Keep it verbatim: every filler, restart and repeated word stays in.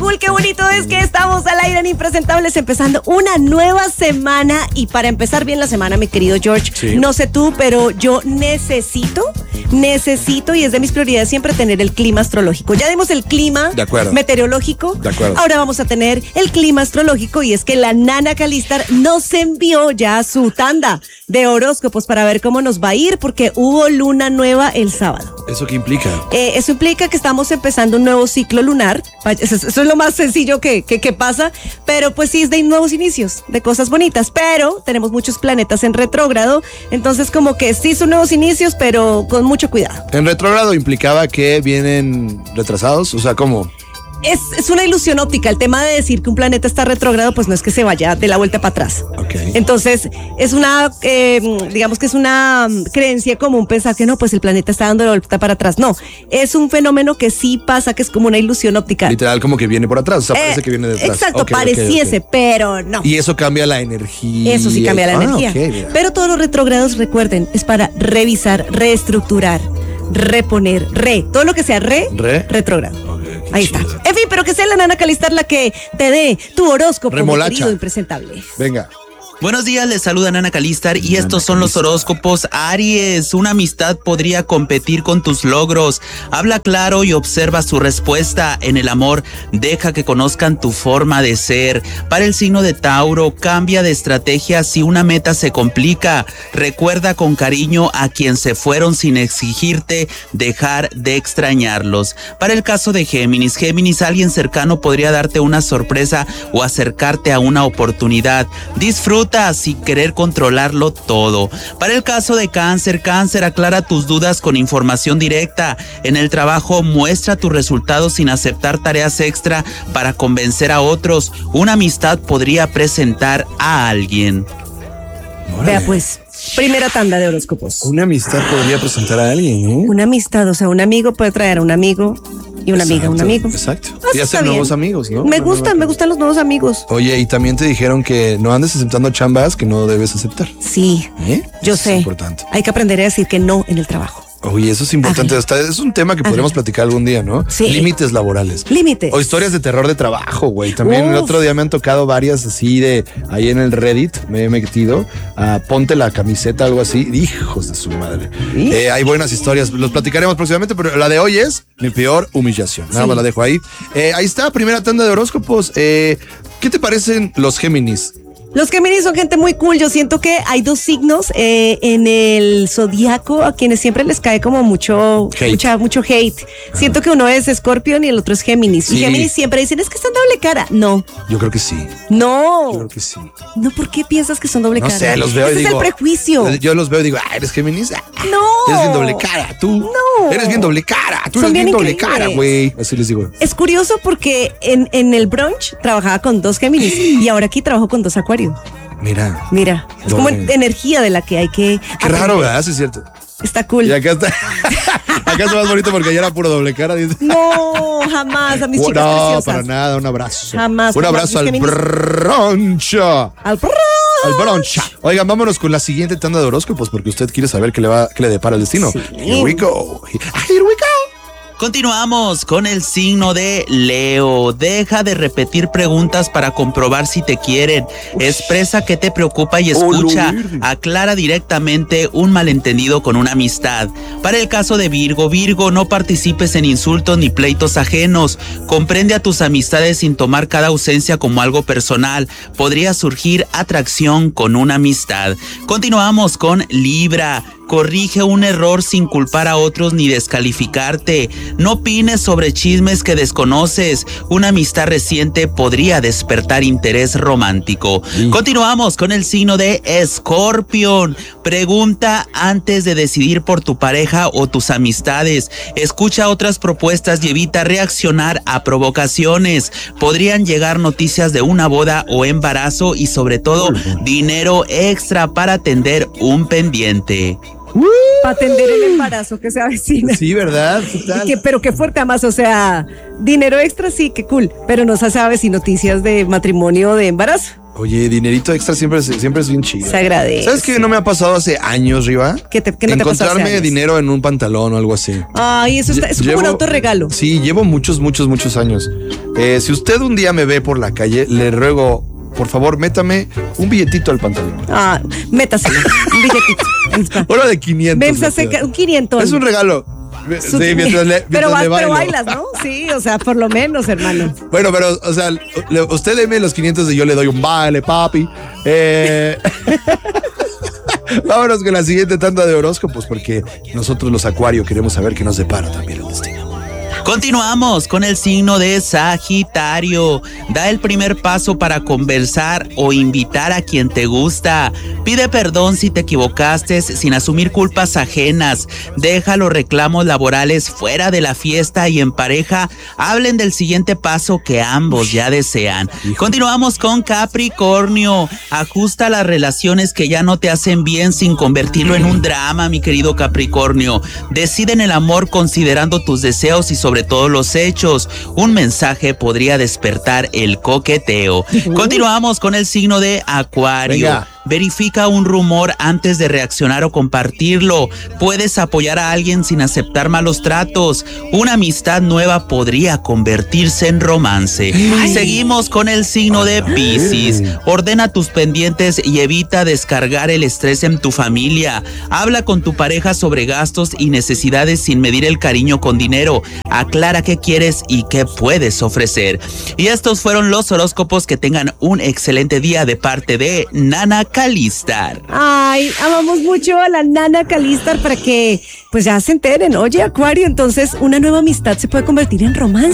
cool, qué bonito es que estamos al aire en Impresentables, empezando una nueva semana. Y para empezar bien la semana, mi querido George, sí. no sé tú, pero yo necesito, necesito, y es de mis prioridades siempre tener el clima astrológico. Ya dimos el clima de acuerdo. meteorológico. De acuerdo. Ahora vamos a tener el clima astrológico, y es que la Nana Calistar nos envió ya su tanda de horóscopos para ver cómo nos va a ir, porque hubo luna nueva el sábado. ¿Eso qué implica? Eh, eso implica que estamos empezando un nuevo ciclo lunar. Eso, eso es lo más sencillo que, que, que pasa, pero pues sí es de nuevos inicios, de cosas bonitas, pero tenemos muchos planetas en retrógrado, entonces como que sí son nuevos inicios, pero con mucho cuidado. ¿En retrógrado implicaba que vienen retrasados? O sea, ¿cómo? Es, es una ilusión óptica. El tema de decir que un planeta está retrógrado, pues no es que se vaya de la vuelta para atrás. Okay. Entonces, es una, eh, digamos que es una creencia común pensar que no, pues el planeta está dando la vuelta para atrás. No, es un fenómeno que sí pasa, que es como una ilusión óptica. Literal, como que viene por atrás, o sea, eh, parece que viene detrás. Exacto, okay, pareciese, okay, okay. pero no. Y eso cambia la energía. Eso sí cambia la ah, energía. Okay, pero todos los retrógrados, recuerden, es para revisar, reestructurar, reponer, re, todo lo que sea re, re? retrógrado. Okay, ahí chido. está. En fin, pero que sea la Nana Calistar la que te dé tu horóscopo, Remolacha. querido Impresentable. Venga. Buenos días, les saluda Nana Calistar y estos son los horóscopos. Aries, una amistad podría competir con tus logros. Habla claro y observa su respuesta. En el amor, deja que conozcan tu forma de ser. Para el signo de Tauro, cambia de estrategia si una meta se complica. Recuerda con cariño a quien se fueron sin exigirte dejar de extrañarlos. Para el caso de Géminis, Géminis, alguien cercano podría darte una sorpresa o acercarte a una oportunidad. Disfruta sin querer controlarlo todo. Para el caso de Cáncer, Cáncer, aclara tus dudas con información directa. En el trabajo, muestra tus resultados sin aceptar tareas extra para convencer a otros. Una amistad podría presentar a alguien. Órale. Vea pues, primera tanda de horóscopos. Una amistad podría presentar a alguien, ¿eh? Una amistad, o sea, un amigo puede traer a un amigo y una exacto, amiga, un amigo. Exacto. Ah, y hacer nuevos amigos, ¿no? Me gustan, me gustan los nuevos amigos. Oye, y también te dijeron que no andes aceptando chambas que no debes aceptar. Sí, ¿Eh? yo eso sé. Es importante. Hay que aprender a decir que no en el trabajo. Oye, eso es importante. Hasta es un tema que podríamos platicar algún día, ¿no? Sí. Límites laborales. Límites. O historias de terror de trabajo, güey. También Uf. el otro día me han tocado varias así de ahí en el Reddit. Me he metido a ponte la camiseta, algo así. Hijos de su madre. ¿Sí? Eh, hay buenas historias. Los platicaremos próximamente, pero la de hoy es mi peor humillación. Nada sí. más la dejo ahí. Eh, ahí está, primera tanda de horóscopos. Eh, ¿Qué te parecen los Géminis? Los Géminis son gente muy cool. Yo siento que hay dos signos eh, en el zodiaco a quienes siempre les cae como mucho hate. Mucha, mucho hate. Ah. Siento que uno es Escorpión y el otro es Géminis. Sí. Y Géminis siempre dicen, es que están doble cara. No. Yo creo que sí. No. Yo creo que sí. No, ¿por qué piensas que son doble no cara? No sé, los veo Ese y digo. Es el prejuicio. Yo los veo y digo, ah, ¿eres Géminis? Ah, no. Eres bien doble cara, tú. No. Eres bien doble cara. Tú son eres bien, bien doble increíbles. cara, güey. Así les digo. Es curioso porque en, en el brunch trabajaba con dos Géminis y ahora aquí trabajo con dos Acuario. Mira. Mira, es doble. como energía de la que hay que... Qué aprender. raro, ¿verdad? Sí, es cierto. Está cool. Y acá está. Acá está más bonito porque ayer era puro doble cara. Dice. No, jamás. A mis chicas no, preciosas. para nada. Un abrazo. Jamás. Un jamás. abrazo al brunch. Al brunch. Al brunch. Oigan, vámonos con la siguiente tanda de horóscopos porque usted quiere saber qué le va, qué le depara el destino. Sí. Here we go. Here we go. Continuamos con el signo de Leo. Deja de repetir preguntas para comprobar si te quieren. Expresa qué te preocupa y escucha. Aclara directamente un malentendido con una amistad. Para el caso de Virgo, Virgo, no participes en insultos ni pleitos ajenos. Comprende a tus amistades sin tomar cada ausencia como algo personal. Podría surgir atracción con una amistad. Continuamos con Libra. Corrige un error sin culpar a otros ni descalificarte. No opines sobre chismes que desconoces. Una amistad reciente podría despertar interés romántico. Sí. Continuamos con el signo de Escorpión. Pregunta antes de decidir por tu pareja o tus amistades. Escucha otras propuestas y evita reaccionar a provocaciones. Podrían llegar noticias de una boda o embarazo y sobre todo dinero extra para atender un pendiente. Uh, para atender el embarazo que se avecina. Sí, ¿verdad? Total. Que, pero qué fuerte, además, o sea, dinero extra sí, qué cool, pero no se sabe si noticias de matrimonio o de embarazo. Oye, dinerito extra siempre, siempre es bien chido. Se agradece. ¿Sabes qué no me ha pasado hace años, Riva? ¿Qué te, qué no te pasó hace Encontrarme años? dinero en un pantalón o algo así. Ay, eso está, es como Llevo- un autorregalo. Sí, llevo muchos, muchos, muchos años. Eh, si usted un día me ve por la calle, le ruego, por favor, métame un billetito al pantalón. Ah, métaselo, un billetito. Ahí está. Ahora de quinientos. Métase me queda. un quinientos. Es un regalo. Sí, mientras le, pero, mientras vas- le bailo. pero bailas, ¿no? Sí, o sea, por lo menos, hermano. Bueno, pero, o sea, le- usted deme los quinientos y yo le doy un baile, papi. Eh... Vámonos con la siguiente tanda de horóscopos, porque nosotros los Acuario queremos saber qué nos depara también el destino. Continuamos con el signo de Sagitario. Da el primer paso para conversar o invitar a quien te gusta. Pide perdón si te equivocaste sin asumir culpas ajenas. Deja los reclamos laborales fuera de la fiesta y en pareja hablen del siguiente paso que ambos ya desean. Continuamos con Capricornio. Ajusta las relaciones que ya no te hacen bien sin convertirlo en un drama, mi querido Capricornio. Decide en el amor considerando tus deseos y sobre todo los hechos. Un mensaje podría despertar el coqueteo. Continuamos con el signo de Acuario. Venga. Verifica un rumor antes de reaccionar o compartirlo. Puedes apoyar a alguien sin aceptar malos tratos. Una amistad nueva podría convertirse en romance. Ay. Seguimos con el signo de Piscis. Ordena tus pendientes y evita descargar el estrés en tu familia. Habla con tu pareja sobre gastos y necesidades sin medir el cariño con dinero. Aclara qué quieres y qué puedes ofrecer. Y estos fueron los horóscopos. Que tengan un excelente día de parte de Nana Calistar. Ay, amamos mucho a la Nana Calistar para que pues ya se enteren. Oye, Acuario, entonces una nueva amistad se puede convertir en romance.